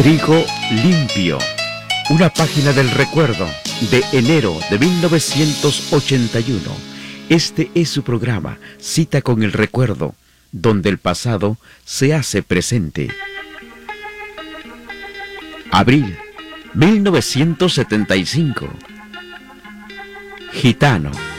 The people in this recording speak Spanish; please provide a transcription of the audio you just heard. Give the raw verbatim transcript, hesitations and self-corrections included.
Trigo Limpio, una página del recuerdo de enero de mil novecientos ochenta y uno. Este es su programa, Cita con el Recuerdo, donde el pasado se hace presente. Abril mil novecientos setenta y cinco. Gitano.